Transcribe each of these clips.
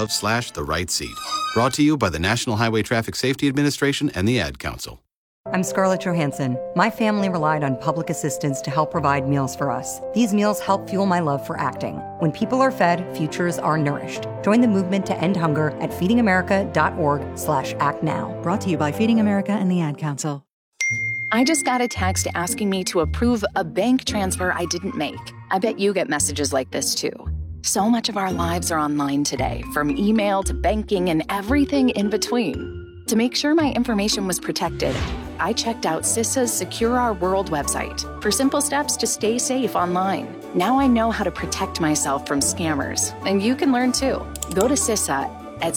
the right seat. Brought to you by the National Highway Traffic Safety Administration and the Ad Council. I'm Scarlett Johansson. My family relied on public assistance to help provide meals for us. These meals help fuel my love for acting. When people are fed, futures are nourished. Join the movement to end hunger at feedingamerica.org/actnow. Brought to you by Feeding America and the Ad Council. I just got a text asking me to approve a bank transfer I didn't make. I bet you get messages like this too. So much of our lives are online today, from email to banking and everything in between. To make sure my information was protected, I checked out CISA's Secure Our World website for simple steps to stay safe online. Now I know how to protect myself from scammers, and you can learn too. Go to CISA at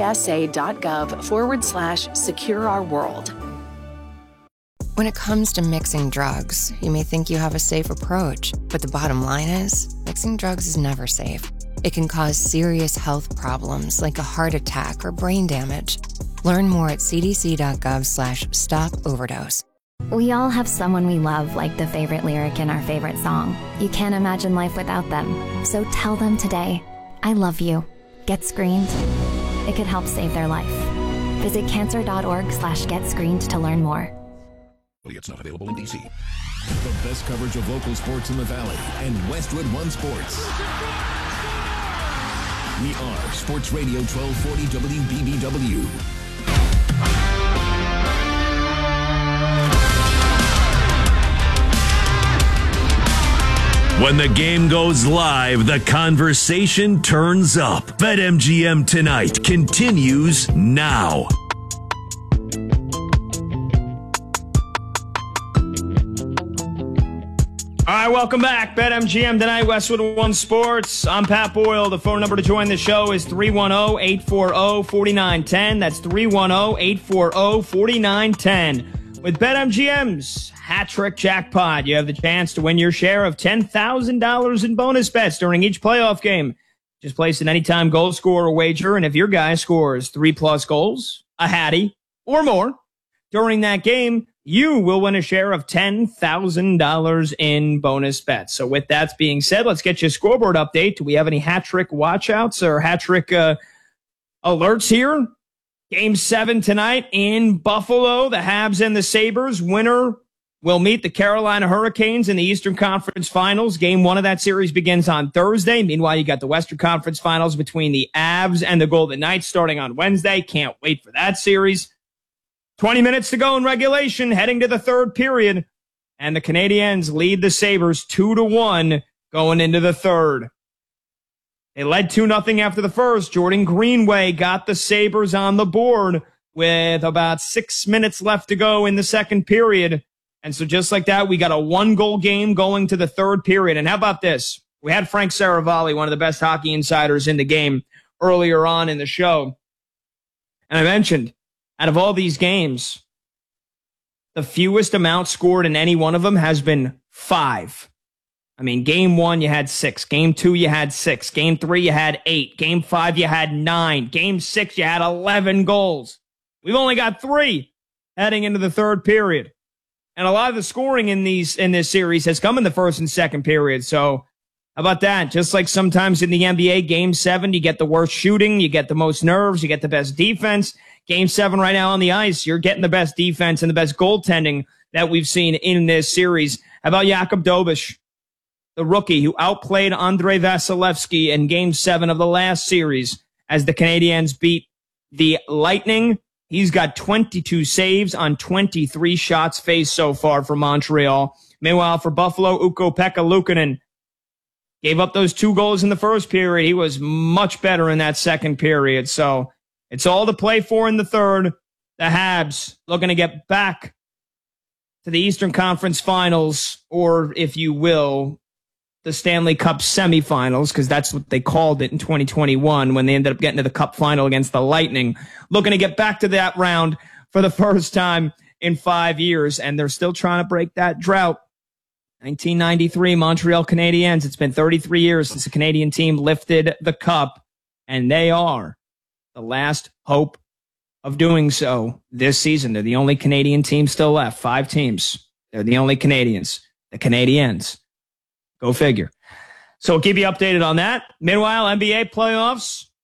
cisa.gov/Secure Our World. When it comes to mixing drugs, you may think you have a safe approach, but the bottom line is, mixing drugs is never safe. It can cause serious health problems like a heart attack or brain damage. Learn more at cdc.gov/stop-overdose. We all have someone we love, like the favorite lyric in our favorite song. You can't imagine life without them. So tell them today, I love you. Get screened. It could help save their life. Visit cancer.org/getscreened to learn more. It's not available in D.C. The best coverage of local sports in the Valley and Westwood One Sports. We are Sports Radio 1240 WBBW. When the game goes live, the conversation turns up. BetMGM Tonight continues now. All right, welcome back. BetMGM Tonight, Westwood One Sports. I'm Pat Boyle. The phone number to join the show is 310-840-4910. That's 310-840-4910. With BetMGM's Hat Trick Jackpot, you have the chance to win your share of $10,000 in bonus bets during each playoff game. Just place an anytime goal scorer wager, and if your guy scores 3+ goals, a hattie, or more during that game, you will win a share of $10,000 in bonus bets. So with that being said, let's get you a scoreboard update. Do we have any hat trick watchouts or hat trick alerts here? Game 7 tonight in Buffalo. The Habs and the Sabres. Winner will meet the Carolina Hurricanes in the Eastern Conference Finals. Game 1 of that series begins on Thursday. Meanwhile, you got the Western Conference Finals between the Avs and the Golden Knights starting on Wednesday. Can't wait for that series. 20 minutes to go in regulation, heading to the third period. And the Canadiens lead the Sabres 2-1 going into the third. They led 2-0 after the first. Jordan Greenway got the Sabres on the board with about 6 minutes left to go in the second period. And so just like that, we got a 1-goal game going to the third period. And how about this? We had Frank Saravalli, one of the best hockey insiders in the game, earlier on in the show. And I mentioned, out of all these games, the fewest amount scored in any one of them has been 5. I mean, game 1, you had 6. Game 2, you had 6. Game 3, you had 8. Game 5, you had 9. Game 6, you had 11 goals. We've only got 3 heading into the third period. And a lot of the scoring in this series has come in the first and second period. So how about that? Just like sometimes in the NBA, Game 7, you get the worst shooting, you get the most nerves, you get the best defense. Game 7 right now on the ice, you're getting the best defense and the best goaltending that we've seen in this series. How about Jakub Dobeš, the rookie who outplayed Andrei Vasilevsky in Game 7 of the last series as the Canadiens beat the Lightning? He's got 22 saves on 23 shots faced so far for Montreal. Meanwhile, for Buffalo, Ukko-Pekka Luukkonen gave up those 2 goals in the first period. He was much better in that second period. So it's all to play for in the third. The Habs looking to get back to the Eastern Conference Finals, or if you will, the Stanley Cup semifinals, because that's what they called it in 2021 when they ended up getting to the Cup final against the Lightning. Looking to get back to that round for the first time in 5 years, and they're still trying to break that drought. 1993 Montreal Canadiens. It's been 33 years since the Canadian team lifted the cup, and they are the last hope of doing so this season. They're the only Canadian team still left. 5 teams. They're the only Canadians. The Canadiens. Go figure. So we'll keep you updated on that. Meanwhile, NBA playoffs.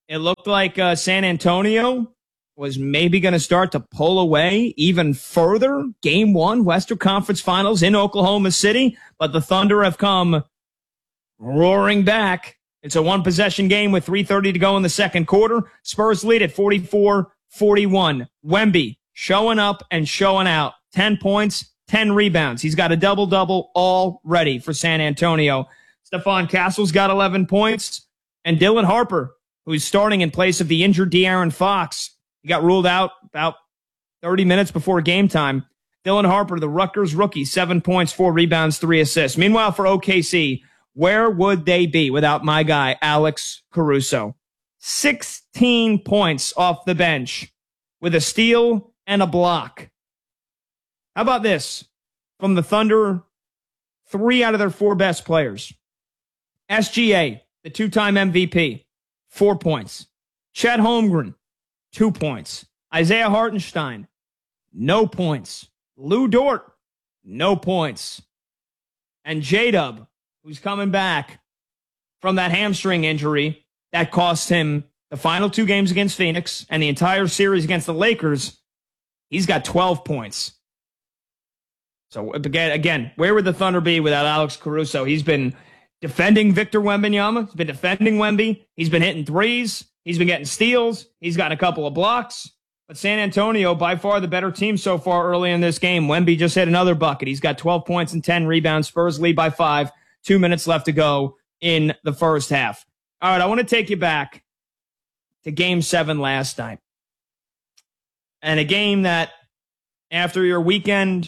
it looked like San Antonio was maybe going to start to pull away even further. Game 1, Western Conference Finals in Oklahoma City, but the Thunder have come roaring back. It's a one-possession game with 3:30 to go in the second quarter. Spurs lead at 44-41. Wemby showing up and showing out. 10 points, 10 rebounds. He's got a double-double already for San Antonio. Stephon Castle's got 11 points. And Dylan Harper, who's starting in place of the injured De'Aaron Fox. He got ruled out about 30 minutes before game time. Dylan Harper, the Rutgers rookie, 7 points, 4 rebounds, 3 assists. Meanwhile, for OKC, where would they be without my guy, Alex Caruso? 16 points off the bench with a steal and a block. How about this? From the Thunder, 3 out of their 4 best players. SGA, the 2-time MVP, 4 points. Chet Holmgren, 2 points. Isaiah Hartenstein, no points. Lou Dort, no points. And J-Dub, who's coming back from that hamstring injury that cost him the final 2 games against Phoenix and the entire series against the Lakers, he's got 12 points. So again, where would the Thunder be without Alex Caruso? He's been defending Victor Wembanyama. He's been defending Wemby. He's been hitting threes. He's been getting steals. He's got a couple of blocks. But San Antonio, by far the better team so far early in this game. Wemby just hit another bucket. He's got 12 points and 10 rebounds. Spurs lead by 5. 2 minutes left to go in the first half. All right, I want to take you back to Game 7 last night. And a game that, after your weekend,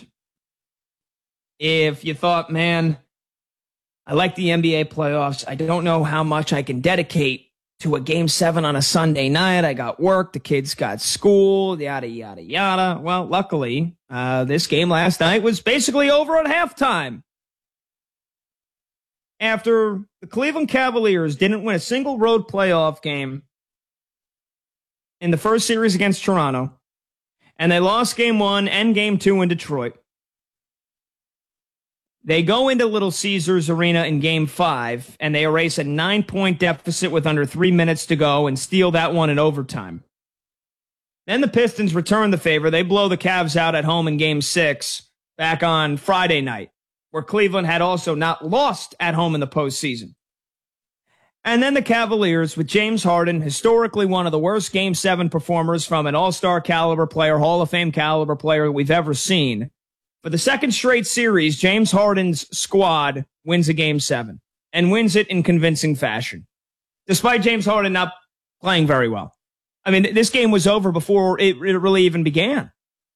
if you thought, man, I like the NBA playoffs, I don't know how much I can dedicate to a Game 7 on a Sunday night. I got work, the kids got school, yada, yada, yada. Well, luckily, this game last night was basically over at halftime. After the Cleveland Cavaliers didn't win a single road playoff game in the first series against Toronto, and they lost Game 1 and Game 2 in Detroit, they go into Little Caesars Arena in Game 5, and they erase a 9-point deficit with under 3 minutes to go and steal that one in overtime. Then the Pistons return the favor. They blow the Cavs out at home in Game 6 back on Friday night, where Cleveland had also not lost at home in the postseason. And then the Cavaliers, with James Harden, historically one of the worst Game 7 performers from an all-star caliber player, Hall of Fame caliber player we've ever seen. For the second straight series, James Harden's squad wins a Game 7 and wins it in convincing fashion, despite James Harden not playing very well. I mean, this game was over before it really even began.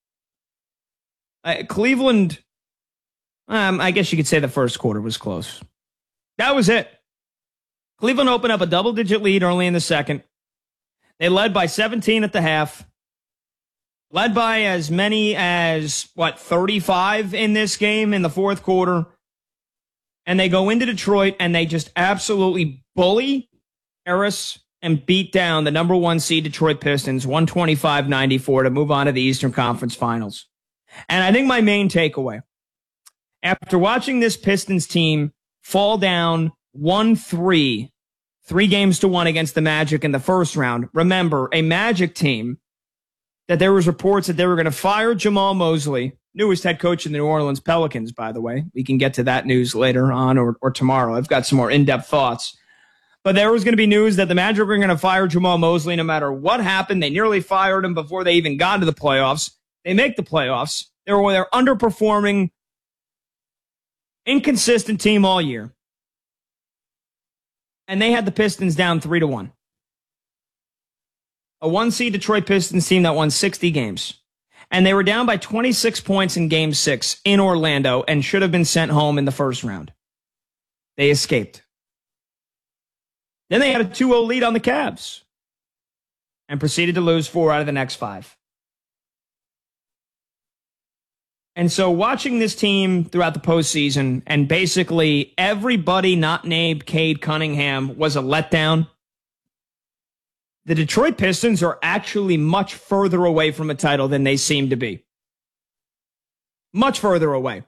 Cleveland, I guess you could say the first quarter was close. That was it. Cleveland opened up a double-digit lead early in the second. They led by 17 at the half. Led by as many as, 35 in this game in the fourth quarter. And they go into Detroit and they just absolutely bully Harris and beat down the number 1 seed Detroit Pistons, 125-94, to move on to the Eastern Conference Finals. And I think my main takeaway, after watching this Pistons team fall down 1-3, 3-1 against the Magic in the first round, remember, a Magic team that there was reports that they were going to fire Jamal Mosley, newest head coach in the New Orleans Pelicans, by the way. We can get to that news later on or tomorrow. I've got some more in-depth thoughts. But there was going to be news that the Magic were going to fire Jamal Mosley no matter what happened. They nearly fired him before they even got to the playoffs. They make the playoffs. They're underperforming, inconsistent team all year. And they had the Pistons down 3-1. A 1-seed Detroit Pistons team that won 60 games. And they were down by 26 points in Game 6 in Orlando and should have been sent home in the first round. They escaped. Then they had a 2-0 lead on the Cavs and proceeded to lose 4 out of the next 5. And so watching this team throughout the postseason, and basically everybody not named Cade Cunningham was a letdown. The Detroit Pistons are actually much further away from a title than they seem to be. Much further away.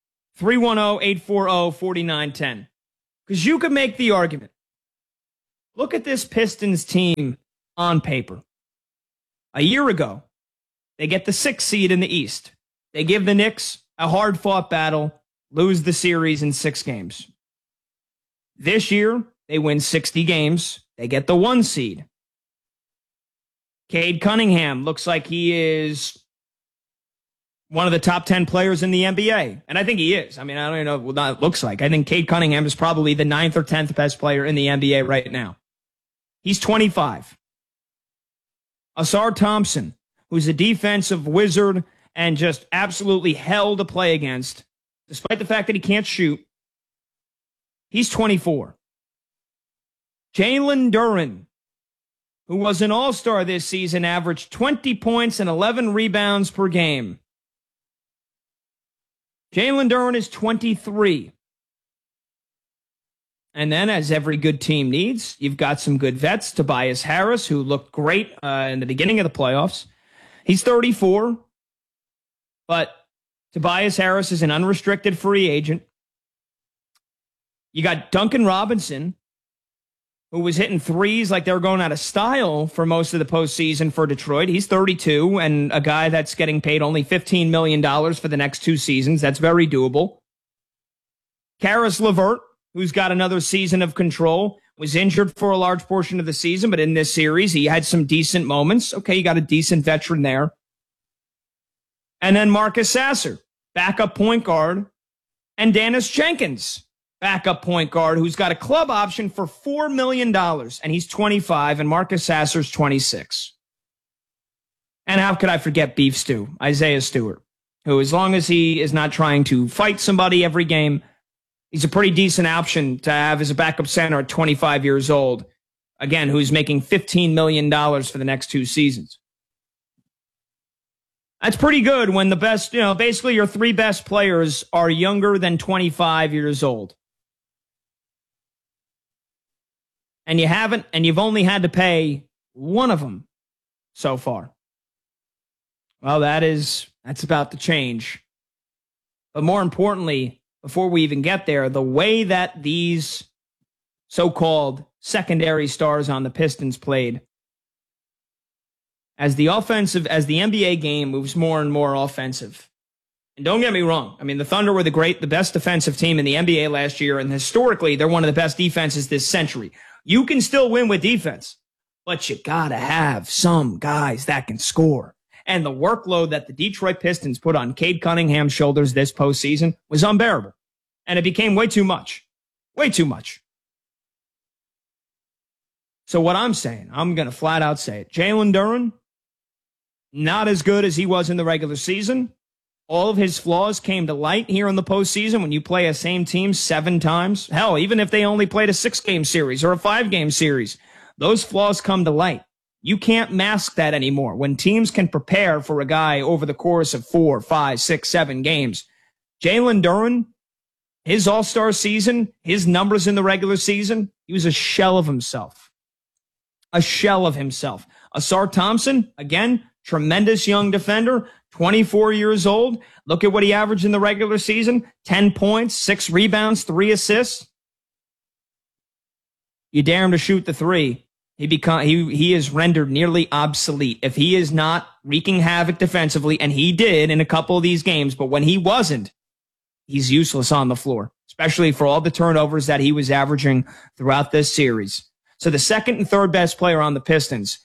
310-840-4910. Because you could make the argument Look at this Pistons team on paper. A year ago, they get the 6th seed in the East. They give the Knicks a hard-fought battle, lose the series in 6 games. This year, they win 60 games. They get the 1 seed. Cade Cunningham looks like he is one of the top 10 players in the NBA. And I think he is. I mean, I don't even know what it looks like. I think Cade Cunningham is probably the 9th or 10th best player in the NBA right now. He's 25. Asar Thompson, who's a defensive wizard and just absolutely hell to play against, despite the fact that he can't shoot. He's 24. Jalen Duren, who was an all-star this season, averaged 20 points and 11 rebounds per game. Jalen Duren is 23. And then, as every good team needs, you've got some good vets. Tobias Harris, who looked great in the beginning of the playoffs. He's 34. But Tobias Harris is an unrestricted free agent. You got Duncan Robinson, who was hitting threes like they were going out of style for most of the postseason for Detroit. He's 32, and a guy that's getting paid only $15 million for the next 2 seasons. That's very doable. Karis LeVert, who's got another season of control, was injured for a large portion of the season, but in this series, he had some decent moments. Okay, you got a decent veteran there. And then Marcus Sasser, backup point guard, and Dennis Jenkins, backup point guard, who's got a club option for $4 million, and he's 25, and Marcus Sasser's 26. And how could I forget Beef Stew, Isaiah Stewart, who, as long as he is not trying to fight somebody every game, he's a pretty decent option to have as a backup center at 25 years old. Again, who's making $15 million for the next 2 seasons. That's pretty good when the best, basically your 3 best players are younger than 25 years old. And you've only had to pay one of them so far. Well, that's about to change. But more importantly, before we even get there, the way that these so-called secondary stars on the Pistons played, as the NBA game moves more and more offensive. And don't get me wrong. I mean, the Thunder were the best defensive team in the NBA last year, and historically, they're one of the best defenses this century. You can still win with defense, but you gotta have some guys that can score. And the workload that the Detroit Pistons put on Cade Cunningham's shoulders this postseason was unbearable. And it became way too much. Way too much. So what I'm saying, I'm going to flat out say it. Jalen Duren, not as good as he was in the regular season. All of his flaws came to light here in the postseason when you play a same team 7 times. Hell, even if they only played a 6-game series or a 5-game series, those flaws come to light. You can't mask that anymore. When teams can prepare for a guy over the course of 4, 5, 6, 7 games, Jalen Duren, his all-star season, his numbers in the regular season, he was a shell of himself. A shell of himself. Asar Thompson, again, tremendous young defender, 24 years old. Look at what he averaged in the regular season. 10 points, 6 rebounds, 3 assists. You dare him to shoot the 3. He is rendered nearly obsolete. If he is not wreaking havoc defensively, and he did in a couple of these games, but when he wasn't, he's useless on the floor, especially for all the turnovers that he was averaging throughout this series. So the second and third best player on the Pistons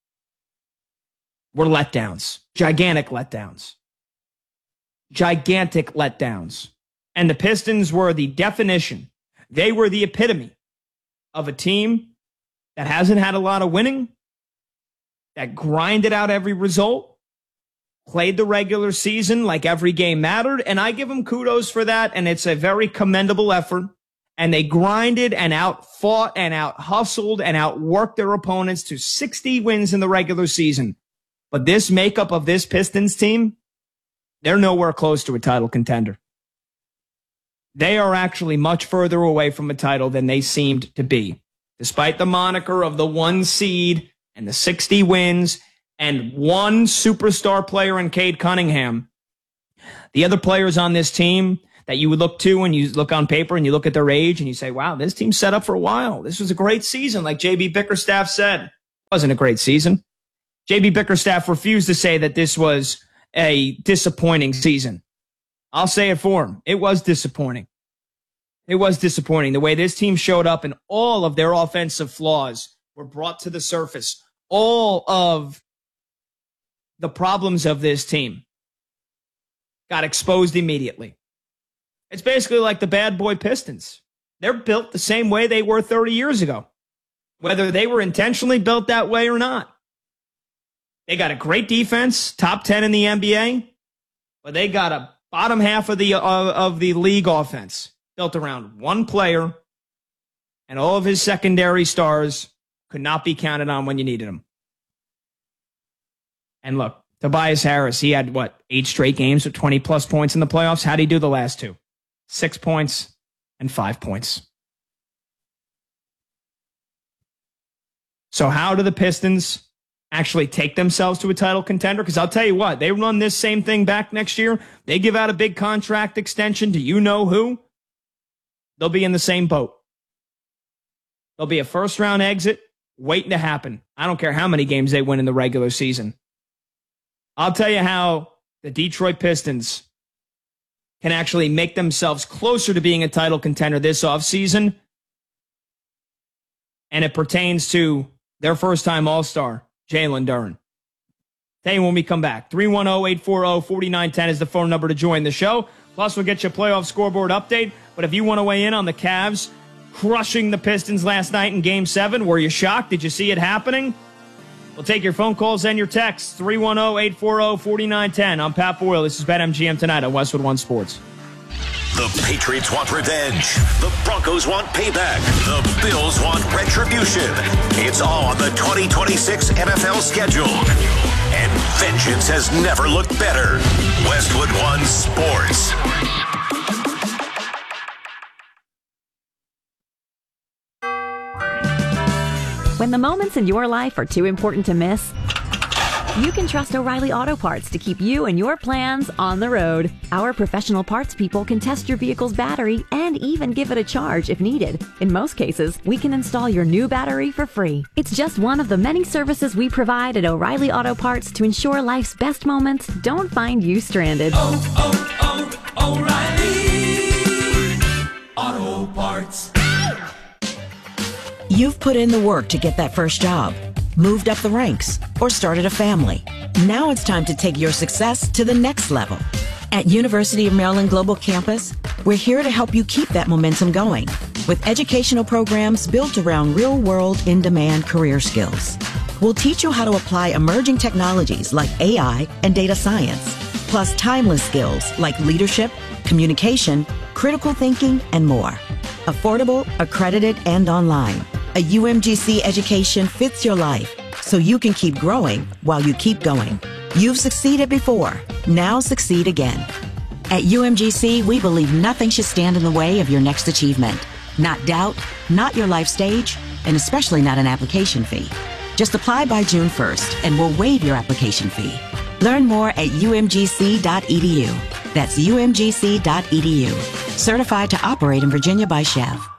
were letdowns. Gigantic letdowns. Gigantic letdowns. And the Pistons were the definition. They were the epitome of a team that hasn't had a lot of winning, that grinded out every result, played the regular season like every game mattered, and I give them kudos for that, and it's a very commendable effort. And they grinded and out-fought and out-hustled and outworked their opponents to 60 wins in the regular season. But this makeup of this Pistons team, they're nowhere close to a title contender. They are actually much further away from a title than they seemed to be. Despite the moniker of the 1 seed and the 60 wins and 1 superstar player in Cade Cunningham, the other players on this team, that you would look to when you look on paper and you look at their age and you say, wow, this team's set up for a while. This was a great season. Like JB Bickerstaff said, it wasn't a great season. JB Bickerstaff refused to say that this was a disappointing season. I'll say it for him. It was disappointing. It was disappointing. The way this team showed up and all of their offensive flaws were brought to the surface. All of the problems of this team got exposed immediately. It's basically like the bad boy Pistons. They're built the same way they were 30 years ago, whether they were intentionally built that way or not. They got a great defense, top 10 in the NBA, but they got a bottom half of the league offense built around one player, and all of his secondary stars could not be counted on when you needed them. And look, Tobias Harris, he had, 8 straight games with 20-plus points in the playoffs? How'd he do the last 2? 6 points and 5 points. So how do the Pistons actually take themselves to a title contender? Because I'll tell you what, they run this same thing back next year. They give out a big contract extension to you know who. They'll be in the same boat. There'll be a first-round exit waiting to happen. I don't care how many games they win in the regular season. I'll tell you how the Detroit Pistons can actually make themselves closer to being a title contender this offseason. And it pertains to their first-time All-Star, Jalen Duren. Tell you when we come back. 310-840-4910 is the phone number to join the show. Plus, we'll get you a playoff scoreboard update. But if you want to weigh in on the Cavs crushing the Pistons last night in Game 7, were you shocked? Did you see it happening? We'll take your phone calls and your texts. 310-840-4910. I'm Pat Boyle. This is BetMGM Tonight on Westwood One Sports. The Patriots want revenge. The Broncos want payback. The Bills want retribution. It's all on the 2026 NFL schedule. And vengeance has never looked better. Westwood One Sports. When the moments in your life are too important to miss, you can trust O'Reilly Auto Parts to keep you and your plans on the road. Our professional parts people can test your vehicle's battery and even give it a charge if needed. In most cases, we can install your new battery for free. It's just one of the many services we provide at O'Reilly Auto Parts to ensure life's best moments don't find you stranded. O'Reilly Auto Parts. You've put in the work to get that first job, moved up the ranks, or started a family. Now it's time to take your success to the next level. At University of Maryland Global Campus, we're here to help you keep that momentum going with educational programs built around real-world, in-demand career skills. We'll teach you how to apply emerging technologies like AI and data science, plus timeless skills like leadership, communication, critical thinking, and more. Affordable, accredited, and online. A UMGC education fits your life so you can keep growing while you keep going. You've succeeded before. Now succeed again. At UMGC, we believe nothing should stand in the way of your next achievement. Not doubt, not your life stage, and especially not an application fee. Just apply by June 1st and we'll waive your application fee. Learn more at umgc.edu. That's umgc.edu. Certified to operate in Virginia by Chev.